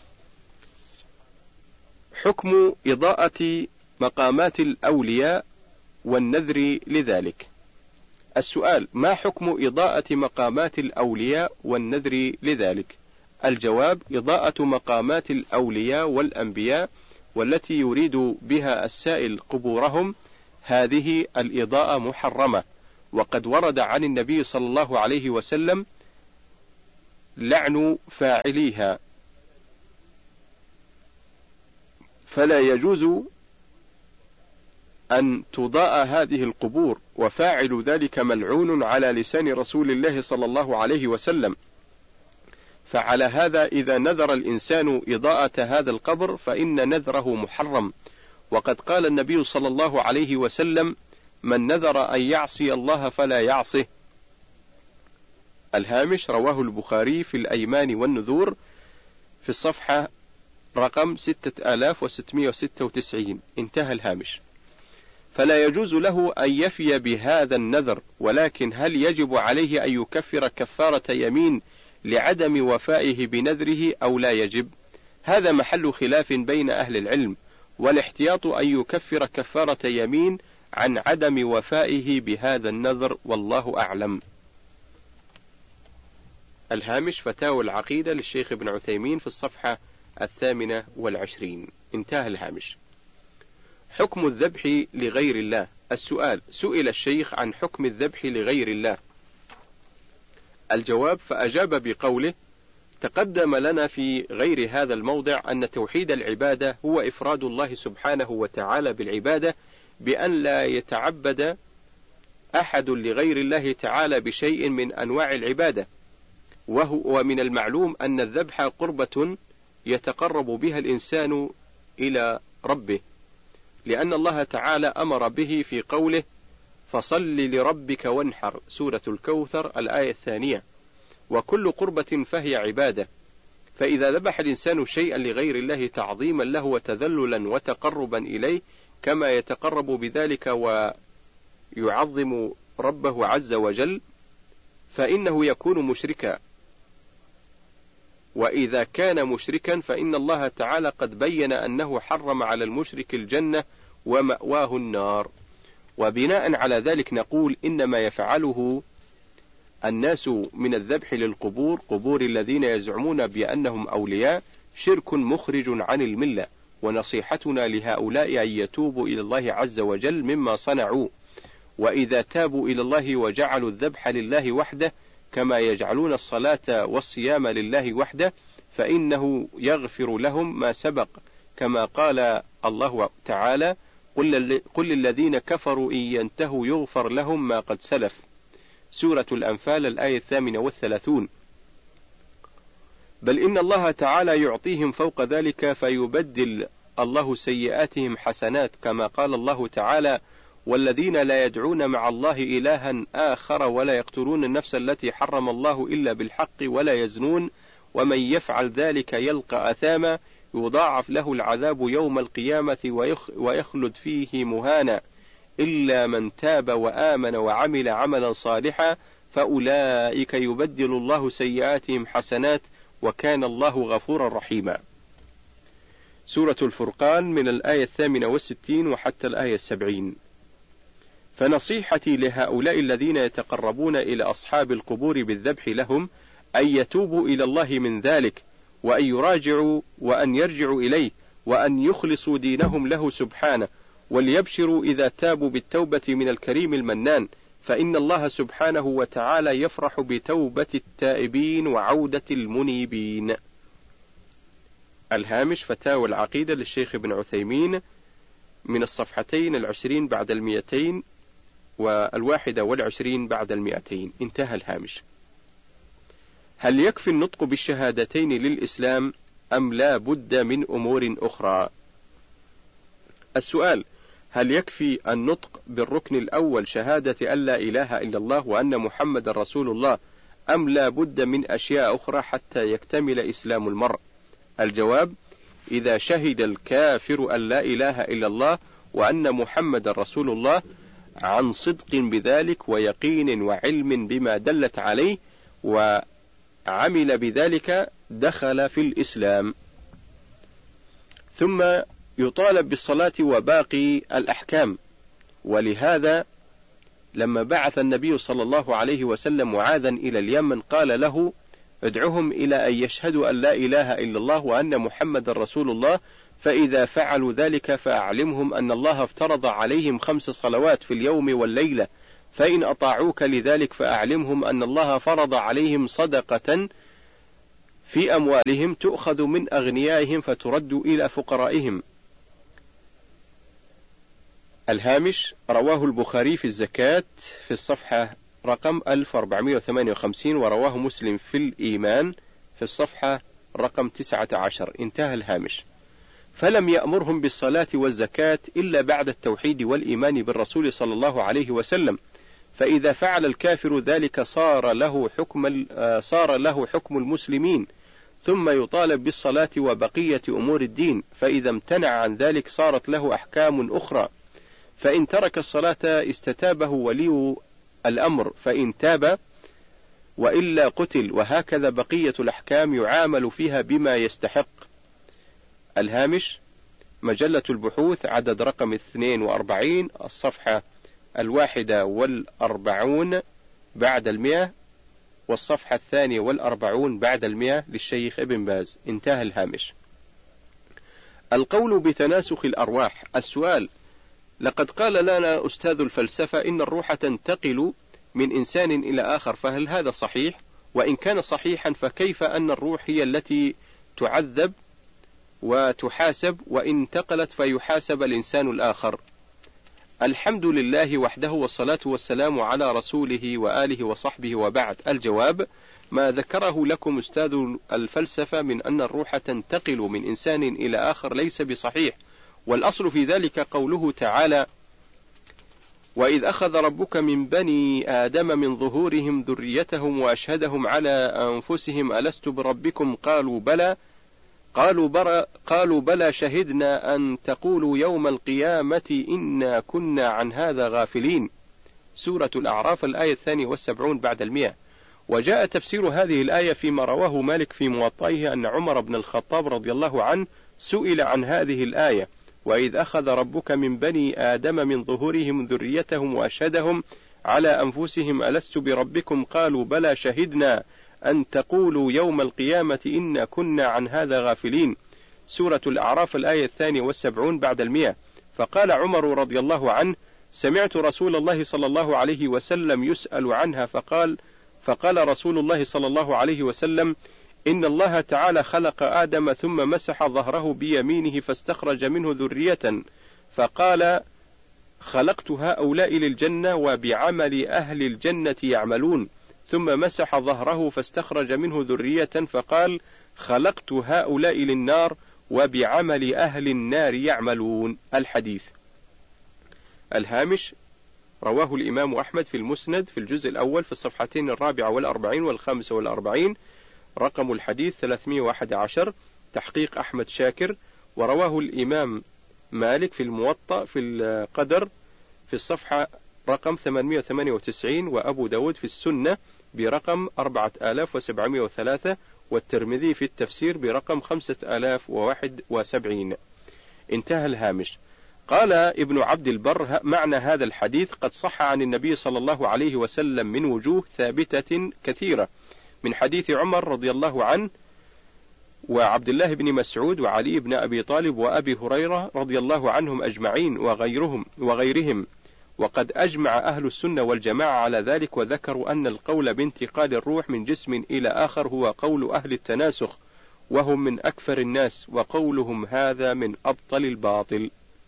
حكم إضاءة مقامات الأولياء والنذر لذلك. السؤال: ما حكم إضاءة مقامات الأولياء والنذر لذلك؟ الجواب: إضاءة مقامات الأولياء والأنبياء والتي يريد بها السائل قبورهم هذه الإضاءة محرمة، وقد ورد عن النبي صلى الله عليه وسلم لعن فاعليها، فلا يجوز أن تضاء هذه القبور، وفاعل ذلك ملعون على لسان رسول الله صلى الله عليه وسلم. فعلى هذا إذا نذر الإنسان إضاءة هذا القبر فإن نذره محرم، وقد قال النبي صلى الله عليه وسلم: من نذر أن يعصي الله فلا يعصه. الهامش: رواه البخاري في الأيمان والنذور في الصفحة رقم 6696. انتهى الهامش. فلا يجوز له أن يفي بهذا النذر، ولكن هل يجب عليه أن يكفر كفارة يمين لعدم وفائه بنذره أو لا يجب؟ هذا محل خلاف بين أهل العلم، والاحتياط أن يكفر كفارة يمين عن عدم وفائه بهذا النذر، والله أعلم. الهامش: فتاوى العقيدة للشيخ ابن عثيمين في الصفحة 28. انتهى الهامش. حكم الذبح لغير الله. السؤال: سئل الشيخ عن حكم الذبح لغير الله. الجواب: فأجاب بقوله: تقدم لنا في غير هذا الموضع أن توحيد العبادة هو إفراد الله سبحانه وتعالى بالعبادة، بأن لا يتعبد أحد لغير الله تعالى بشيء من أنواع العبادة، ومن المعلوم أن الذبح قربة يتقرب بها الإنسان إلى ربه، لأن الله تعالى أمر به في قوله: فصل لربك وانحر، سورة الكوثر الآية 2. وكل قربة فهي عبادة، فإذا ذبح الإنسان شيئا لغير الله تعظيما له وتذللا وتقربا إليه كما يتقرب بذلك ويعظم ربه عز وجل، فإنه يكون مشركا. وإذا كان مشركا فإن الله تعالى قد بين أنه حرم على المشرك الجنة ومأواه النار. وبناء على ذلك نقول: إنما يفعله الناس من الذبح للقبور، قبور الذين يزعمون بأنهم أولياء، شرك مخرج عن الملة، ونصيحتنا لهؤلاء أن يتوبوا إلى الله عز وجل مما صنعوا، وإذا تابوا إلى الله وجعلوا الذبح لله وحده كما يجعلون الصلاة والصيام لله وحده فإنه يغفر لهم ما سبق، كما قال الله تعالى: قل للذين كفروا إن ينتهوا يغفر لهم ما قد سلف، سورة الأنفال الآية 38. بل إن الله تعالى يعطيهم فوق ذلك فيبدل الله سيئاتهم حسنات، كما قال الله تعالى: والذين لا يدعون مع الله إلها آخر ولا يقتلون النفس التي حرم الله إلا بالحق ولا يزنون ومن يفعل ذلك يلقى أثاما يضاعف له العذاب يوم القيامة ويخلد فيه مهانا إلا من تاب وآمن وعمل عملا صالحا فأولئك يبدل الله سيئاتهم حسنات وكان الله غفورا رحيما. سورة الفرقان من الآية 68 وحتى الآية 70. فنصيحتي لهؤلاء الذين يتقربون إلى أصحاب القبور بالذبح لهم أن يتوبوا إلى الله من ذلك، وأن يراجعوا وأن يرجعوا إليه، وأن يخلصوا دينهم له سبحانه، وليبشروا إذا تابوا بالتوبة من الكريم المنان، فإن الله سبحانه وتعالى يفرح بتوبة التائبين وعودة المنيبين. الهامش: فتاوى العقيدة للشيخ ابن عثيمين من الصفحتين 20 بعد 200 و21 بعد 200. انتهى الهامش. هل يكفي النطق بالشهادتين للإسلام أم لا بد من أمور أخرى؟ السؤال: هل يكفي النطق بالركن الأول شهادة أن لا إله إلا الله وأن محمد رسول الله، أم لا بد من أشياء أخرى حتى يكتمل إسلام المرء؟ الجواب: إذا شهد الكافر أن لا إله إلا الله وأن محمد رسول الله عن صدق بذلك ويقين وعلم بما دلت عليه وعمل بذلك دخل في الإسلام، ثم يطالب بالصلاة وباقي الأحكام. ولهذا لما بعث النبي صلى الله عليه وسلم معاذا إلى اليمن قال له: ادعهم إلى أن يشهدوا أن لا إله إلا الله وأن محمد رسول الله، فإذا فعلوا ذلك فأعلمهم أن الله افترض عليهم 5 صلوات في اليوم والليلة، فإن أطاعوك لذلك فأعلمهم أن الله فرض عليهم صدقة في أموالهم تؤخذ من أغنيائهم فترد إلى فقرائهم. الهامش: رواه البخاري في الزكاة في الصفحة رقم 1458، ورواه مسلم في الإيمان في الصفحة رقم 19. انتهى الهامش. فلم يأمرهم بالصلاة والزكاة إلا بعد التوحيد والإيمان بالرسول صلى الله عليه وسلم، فإذا فعل الكافر ذلك صار له حكم المسلمين، ثم يطالب بالصلاة وبقية أمور الدين، فإذا امتنع عن ذلك صارت له أحكام أخرى، فإن ترك الصلاة استتابه ولي الأمر فإن تاب، وإلا قتل، وهكذا بقية الأحكام يعامل فيها بما يستحق. الهامش: مجلة البحوث عدد رقم 42 الصفحة 41 بعد 100 والصفحة 42 بعد 100 للشيخ ابن باز. انتهى الهامش. القول بتناسخ الأرواح. السؤال: لقد قال لنا أستاذ الفلسفة إن الروح تنتقل من إنسان إلى آخر، فهل هذا صحيح؟ وإن كان صحيحا فكيف أن الروح هي التي تعذب وتحاسب، وإن انتقلت فيحاسب الإنسان الآخر؟ الحمد لله وحده، والصلاة والسلام على رسوله وآله وصحبه، وبعد. الجواب: ما ذكره لكم أستاذ الفلسفة من أن الروح تنتقل من إنسان إلى آخر ليس بصحيح، والأصل في ذلك قوله تعالى: وإذ أخذ ربك من بني آدم من ظهورهم ذريتهم وأشهدهم على أنفسهم ألست بربكم قالوا بلى شهدنا أن تقولوا يوم القيامة إنا كنا عن هذا غافلين. سورة الأعراف الآية 72 بعد 100. وجاء تفسير هذه الآية فيما رواه مالك في موطئه أن عمر بن الخطاب رضي الله عنه سئل عن هذه الآية: وإذ أخذ ربك من بني آدم من ظهورهم ذريتهم وأشهدهم على أنفسهم ألست بربكم قالوا بلى شهدنا أن تقولوا يوم القيامة إنا كنا عن هذا غافلين. سورة الأعراف الآية 72 بعد 100. فقال عمر رضي الله عنه: سمعت رسول الله صلى الله عليه وسلم يسأل عنها فقال رسول الله صلى الله عليه وسلم: إن الله تعالى خلق آدم ثم مسح ظهره بيمينه فاستخرج منه ذرية، فقال: خلقت هؤلاء للجنة وبعمل أهل الجنة يعملون، ثم مسح ظهره فاستخرج منه ذرية، فقال: خلقت هؤلاء للنار وبعمل أهل النار يعملون. الحديث. الهامش: رواه الإمام أحمد في المسند في الجزء الأول في الصفحتين 44 و45، رقم الحديث 311، تحقيق أحمد شاكر. ورواه الإمام مالك في الموطأ في القدر في الصفحة رقم 898، وأبو داود في السنة برقم 4703، والترمذي في التفسير برقم 5071. انتهى الهامش. قال ابن عبد البر: معنى هذا الحديث قد صح عن النبي صلى الله عليه وسلم من وجوه ثابتة كثيرة، من حديث عمر رضي الله عنه وعبد الله بن مسعود وعلي بن أبي طالب وأبي هريرة رضي الله عنهم أجمعين وغيرهم، وقد أجمع أهل السنة والجماعة على ذلك، وذكروا أن القول بانتقال الروح من جسم إلى آخر هو قول أهل التناسخ، وهم من أكفر الناس، وقولهم هذا من أبطل الباطل.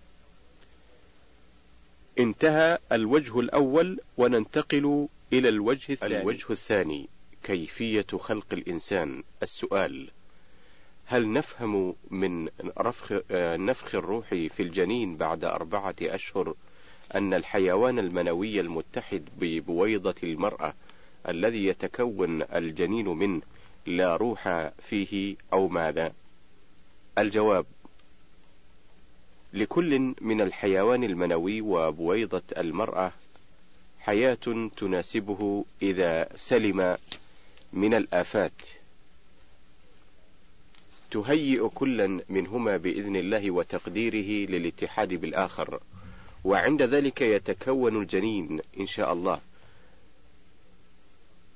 انتهى الوجه الأول، وننتقل إلى الوجه الثاني. كيفية خلق الإنسان. السؤال: هل نفهم من نفخ الروح في الجنين بعد 4 أشهر أن الحيوان المنوي المتحد ببويضة المرأة الذي يتكون الجنين منه لا روح فيه أو ماذا؟ الجواب: لكل من الحيوان المنوي وبويضة المرأة حياة تناسبه إذا سلم من الآفات تهيئ كلا منهما بإذن الله وتقديره للاتحاد بالآخر، وعند ذلك يتكون الجنين إن شاء الله،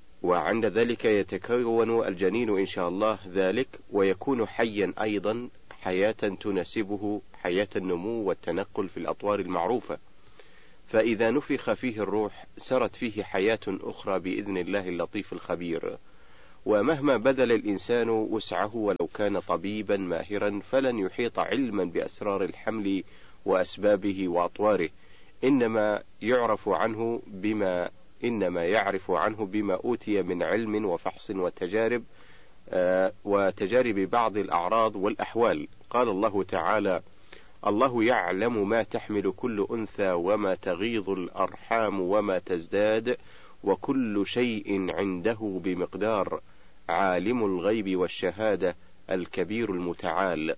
ذلك ويكون حيا أيضا حياة تناسبه حياة النمو والتنقل في الأطوار المعروفة، فإذا نفخ فيه الروح سرت فيه حياة أخرى بإذن الله اللطيف الخبير. ومهما بذل الإنسان وسعه ولو كان طبيبا ماهرا فلن يحيط علما بأسرار الحمل وأسبابه وأطواره، إنما يعرف عنه بما أوتي من علم وفحص وتجارب بعض الأعراض والأحوال. قال الله تعالى: الله يعلم ما تحمل كل أنثى وما تغيض الأرحام وما تزداد وكل شيء عنده بمقدار، عالم الغيب والشهادة الكبير المتعال.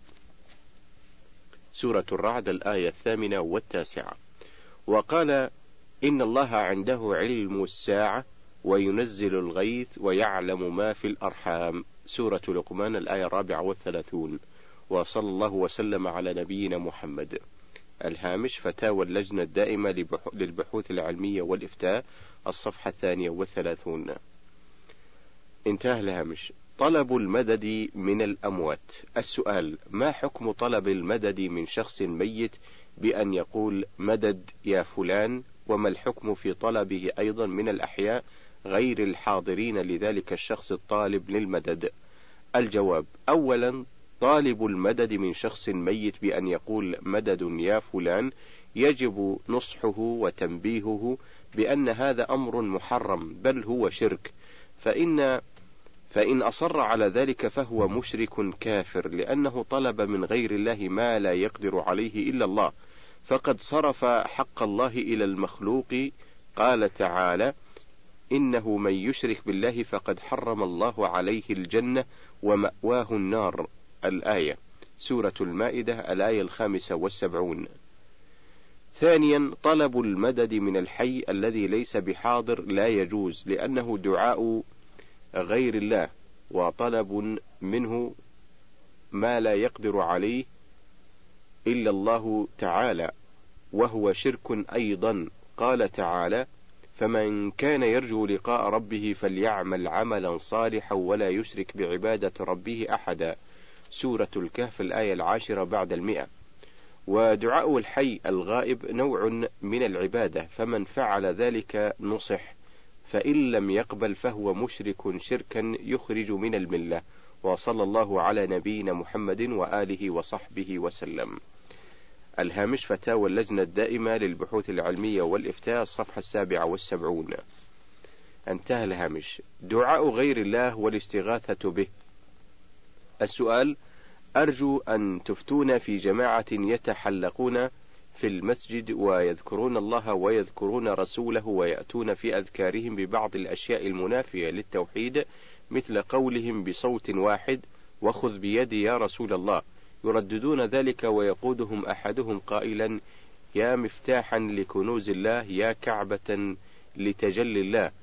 سورة الرعد الآية 8 و9. وقال: إن الله عنده علم الساعة وينزل الغيث ويعلم ما في الأرحام. سورة لقمان الآية 34. وصلى الله وسلم على نبينا محمد. الهامش: فتاوى اللجنة الدائمة للبحوث العلمية والإفتاء، الصفحة 32. انتهى الهامش. طلب المدد من الأموات. السؤال: ما حكم طلب المدد من شخص ميت بأن يقول مدد يا فلان؟ وما الحكم في طلبه أيضا من الأحياء غير الحاضرين لذلك الشخص الطالب للمدد؟ الجواب: أولا، طالب المدد من شخص ميت بأن يقول مدد يا فلان يجب نصحه وتنبيهه بأن هذا أمر محرم بل هو شرك، فإن أصر على ذلك فهو مشرك كافر، لأنه طلب من غير الله ما لا يقدر عليه إلا الله، فقد صرف حق الله إلى المخلوق. قال تعالى: إنه من يشرك بالله فقد حرم الله عليه الجنة ومأواه النار. الآية، سورة المائدة الآية 75. ثانيا، طلب المدد من الحي الذي ليس بحاضر لا يجوز، لأنه دعاء غير الله وطلب منه ما لا يقدر عليه إلا الله تعالى، وهو شرك أيضا. قال تعالى: فمن كان يرجو لقاء ربه فليعمل عملا صالحا ولا يشرك بعبادة ربه أحدا. سورة الكهف الآية 10 بعد 100. ودعاء الحي الغائب نوع من العبادة، فمن فعل ذلك نصح، فإن لم يقبل فهو مشرك شركا يخرج من الملة. وصلى الله على نبينا محمد وآله وصحبه وسلم. الهامش: فتاوى اللجنة الدائمة للبحوث العلمية والإفتاء، الصفحة 77. انتهى الهامش. دعاء غير الله والاستغاثة به. السؤال: أرجو أن تفتون في جماعة يتحلقون في المسجد ويذكرون الله ويذكرون رسوله ويأتون في أذكارهم ببعض الأشياء المنافية للتوحيد، مثل قولهم بصوت واحد: وخذ بيدي يا رسول الله، يرددون ذلك ويقودهم أحدهم قائلا: يا مفتاحا لكنوز الله، يا كعبة لتجلي الله،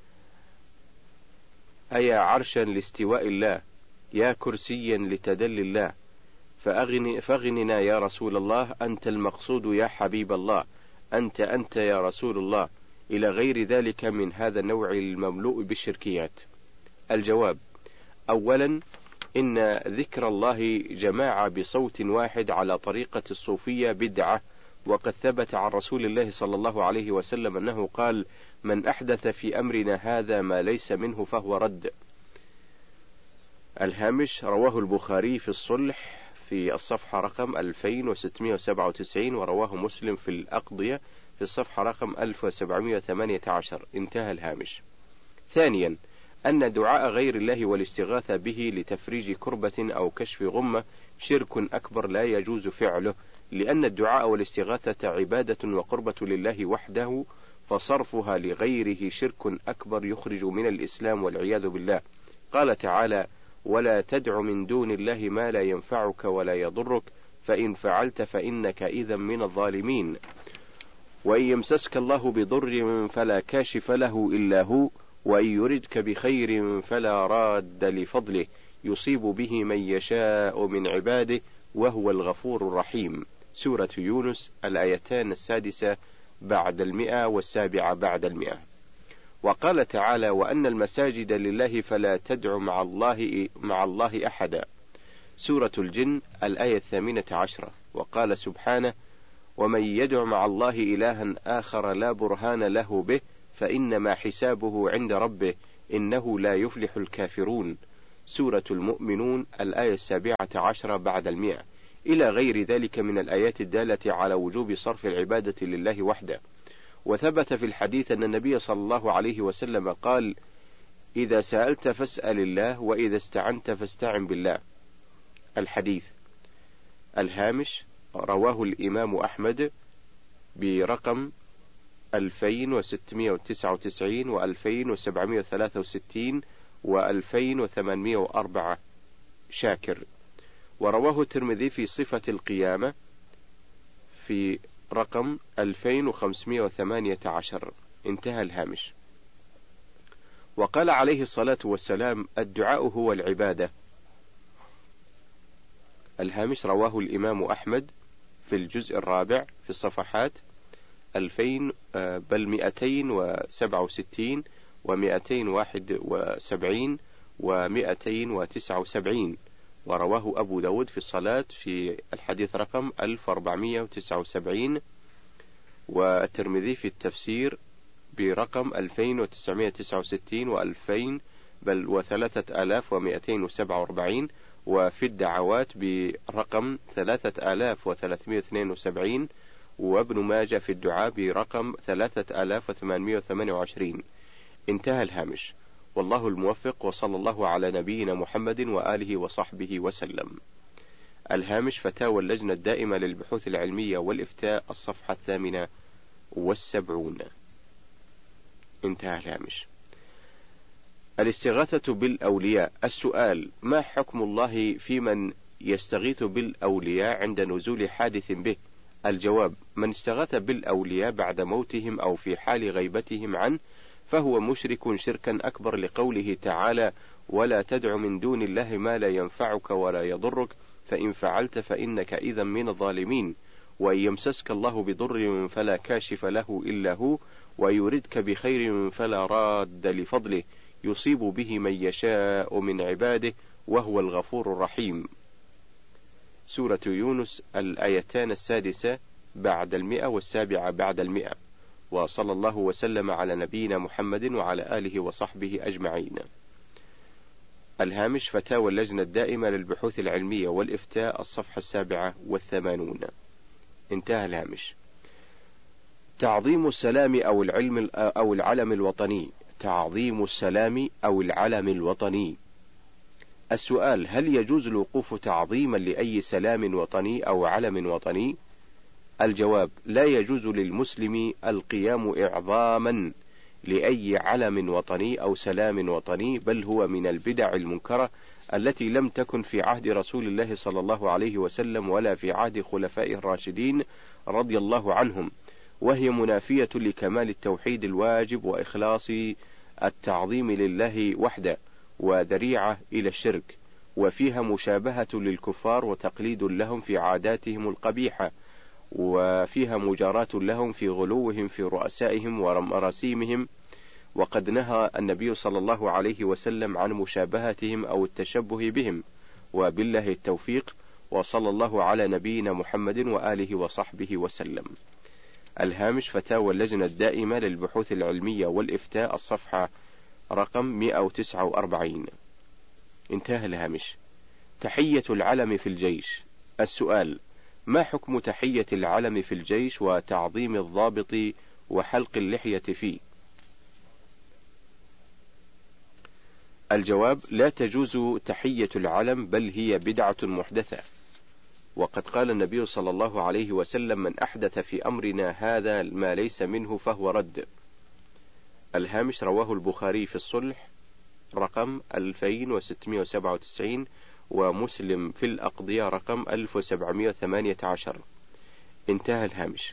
أيا عرشا لاستواء الله، يا كرسيا لتدلي الله، فاغننا يا رسول الله، أنت المقصود يا حبيب الله، أنت يا رسول الله، إلى غير ذلك من هذا النوع المملوء بالشركيات. الجواب: أولا، إن ذكر الله جماعة بصوت واحد على طريقة الصوفية بدعة، وقد ثبت عن رسول الله صلى الله عليه وسلم أنه قال: من أحدث في أمرنا هذا ما ليس منه فهو رد. الهامش: رواه البخاري في الصلح في الصفحة رقم 2697، ورواه مسلم في الأقضية في الصفحة رقم 1718. انتهى الهامش. ثانيا، أن دعاء غير الله والاستغاثة به لتفريج كربة أو كشف غمة شرك أكبر لا يجوز فعله، لأن الدعاء والاستغاثة عبادة وقربة لله وحده، فصرفها لغيره شرك أكبر يخرج من الإسلام والعياذ بالله. قال تعالى: ولا تدع من دون الله ما لا ينفعك ولا يضرك، فإن فعلت فإنك إذا من الظالمين. وإن يمسسك الله بضر فلا كاشف له إلا هو، وإن يردك بخير فلا راد لفضله، يصيب به من يشاء من عباده وهو الغفور الرحيم. سورة يونس الآيتان 6 بعد 100 و7 بعد 100. وقال تعالى: وأن المساجد لله فلا تدع مع الله أحدا. سورة الجن الآية 18. وقال سبحانه: ومن يدع مع الله إلها آخر لا برهان له به فإنما حسابه عند ربه إنه لا يفلح الكافرون. سورة المؤمنون الآية 17 بعد 100، إلى غير ذلك من الآيات الدالة على وجوب صرف العبادة لله وحده. وثبت في الحديث أن النبي صلى الله عليه وسلم قال: إذا سألت فاسأل الله، وإذا استعنت فاستعن بالله. الحديث. الهامش: رواه الإمام أحمد برقم 2699 و2763 و2804 شاكر. ورواه الترمذي في صفة القيامة في رقم 2518. انتهى الهامش. وقال عليه الصلاة والسلام: الدعاء هو العبادة. الهامش: رواه الإمام أحمد في الجزء الرابع في الصفحات 267 و271 و279. ورواه أبو داود في الصلاة في الحديث رقم 1479، والترمذي في التفسير برقم 2969 و3247، وفي الدعوات برقم 3372، وابن ماجه في الدعاء برقم 3828. انتهى الهامش. والله الموفق، وصلى الله على نبينا محمد وآله وصحبه وسلم. الهامش: فتاوى اللجنة الدائمة للبحوث العلمية والإفتاء، الصفحة 78. انتهى الهامش. الاستغاثة بالأولياء. السؤال: ما حكم الله في من يستغيث بالأولياء عند نزول حادث به؟ الجواب: من استغاث بالأولياء بعد موتهم أو في حال غيبتهم عنه فهو مشرك شركا أكبر، لقوله تعالى: ولا تدع من دون الله ما لا ينفعك ولا يضرك فإن فعلت فإنك إذا من الظالمين. وإن يمسسك الله بضر فلا كاشف له إلا هو، ويردك بخير فلا راد لفضله، يصيب به من يشاء من عباده وهو الغفور الرحيم. سورة يونس الآيتان 6 بعد 100 و7 بعد 100. وصلى الله وسلم على نبينا محمد وعلى آله وصحبه أجمعين. الهامش: فتاوى اللجنة الدائمة للبحوث العلمية والإفتاء، الصفحة 87. انتهى الهامش. تعظيم السلام أو العلم الوطني. تعظيم السلام أو العلم الوطني. السؤال: هل يجوز الوقوف تعظيما لأي سلام وطني أو علم وطني؟ الجواب: لا يجوز للمسلم القيام إعظاما لأي علم وطني أو سلام وطني، بل هو من البدع المنكرة التي لم تكن في عهد رسول الله صلى الله عليه وسلم ولا في عهد خلفائه الراشدين رضي الله عنهم، وهي منافية لكمال التوحيد الواجب وإخلاص التعظيم لله وحده، وذريعة إلى الشرك، وفيها مشابهة للكفار وتقليد لهم في عاداتهم القبيحة، وفيها مجاراة لهم في غلوهم في رؤسائهم ومراسيمهم. وقد نهى النبي صلى الله عليه وسلم عن مشابهتهم أو التشبه بهم، وبالله التوفيق، وصلى الله على نبينا محمد وآله وصحبه وسلم. الهامش: فتاوى اللجنة الدائمة للبحوث العلمية والإفتاء، الصفحة رقم 149. انتهى الهامش. تحية العلم في الجيش. السؤال: ما حكم تحية العلم في الجيش وتعظيم الضابط وحلق اللحية فيه؟ الجواب: لا تجوز تحية العلم، بل هي بدعة محدثة، وقد قال النبي صلى الله عليه وسلم: من أحدث في أمرنا هذا ما ليس منه فهو رد. الهامش: رواه البخاري في الصلح رقم 2697، ومسلم في الأقضية رقم 1718. انتهى الهامش.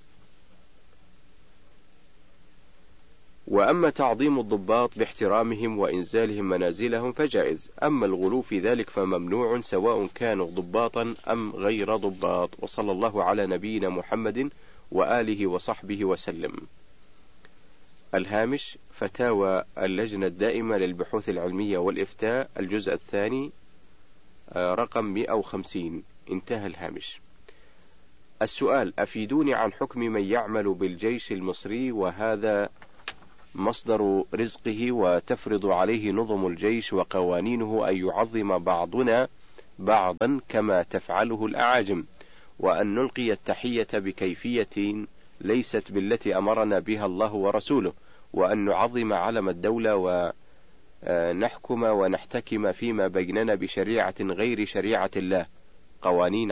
وأما تعظيم الضباط باحترامهم وإنزالهم منازلهم فجائز، أما الغلو في ذلك فممنوع، سواء كانوا ضباطا أم غير ضباط. وصلى الله على نبينا محمد وآله وصحبه وسلم. الهامش: فتاوى اللجنة الدائمة للبحوث العلمية والإفتاء، الجزء الثاني، رقم 150. انتهى الهامش. السؤال: أفيدوني عن حكم من يعمل بالجيش المصري وهذا مصدر رزقه، وتفرض عليه نظم الجيش وقوانينه أن يعظم بعضنا بعضا كما تفعله الأعاجم، وأن نلقي التحية بكيفية ليست بالتي أمرنا بها الله ورسوله، وأن نعظم علم الدولة ونحكم ونحتكم فيما بيننا بشريعة غير شريعة الله، قوانين